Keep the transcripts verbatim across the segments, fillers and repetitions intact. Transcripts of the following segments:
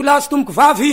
lahy tomboko vavy.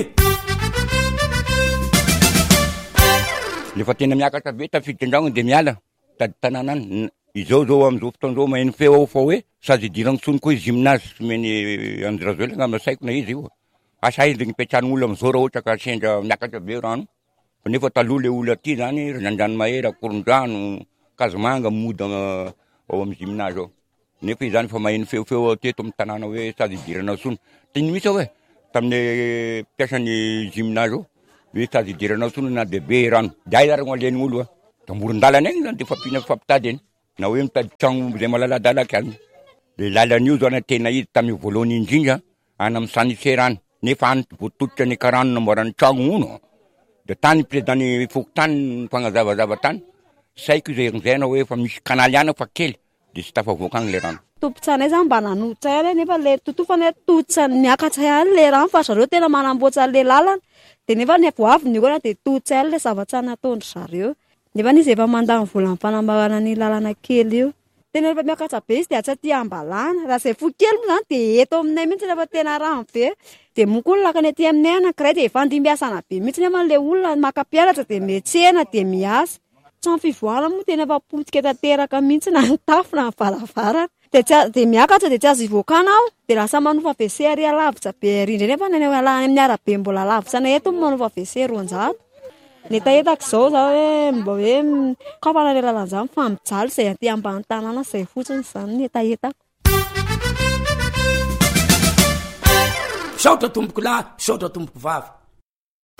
Lefa tena miakatra be tafiditra andragno de miala tady tanàna any. Izao zao amizao fotoan'izao maheno feo ao fa hoe sady idiragno tsony koa izy gymnase someny Andrazelo angamba saiko na izy io. Asa izy nipetrahan'olo amizao raha ohatra ka sendra miakatra be rano. Fa nefa taloha le olo aty zany Randranomahera, Korondrano, Kazimanga mody ao amin'ny gymnase ao. Nefa izany fa maheno feofeo teto amin'ny tanàna hoe sady idirana tsony. Tiny misy hoe tamin'ny mpiasan'ny gymnase ao hoe sady idirana tsony na bebe rano. Day zaragno alen'ny olo da moron-dalana egny zany de fampina fampitady eny. Na hoe mitady tragno zay malaladalaka any. Le lalan'io zany tena izy tamin'ny voalohany indrindra any amin'ny Saniserany. Nefa any voatotitra ny karano namboarany tragno uno. De tany président Fokotany fagnazavazava tany. Saiko zay ngizaina hoe fa misy kanaly ana fa kely de sy tafavoaka agny le rano. Tompotsanay zany mba nanotsay any nefa le totofany totsa miakatsay any le rano fa zareo tena manamboatra le lalana. De nefa ny voaviny koa de totsay le zavatsy nataondry zareo. Nefa nizy efa mandany vola amin'ny fanambarana ny lalana kely io. Tena rehefa miakatra be izy de atsaty ambalana. Raha zay fo kely moa zany de eto aminay mihitsy rehefa tena rano be. De moa lakany aty aminay anankiray de efa andimbiasana be mihitsy nefa le olona makapiaratra de mietsena de miasa. Trano fivoarana moa tena efa potika tanteraka mihitsy na ny tafo na ny varavarana. De tsy de miakatra de tsy azo ivokana ao de lasa manofa W C ary alavitra be rindra nefa ny amin'ny arabe mbola lavitra na eto manofa W C roanjato. Netaetako zao zao hoe mba hoe kafana le lalana zany fa mijaly zay aty ambany tanàna zay fotsiny zany netaetako. Saotra tomboko lahy, saotra tomboko vavy.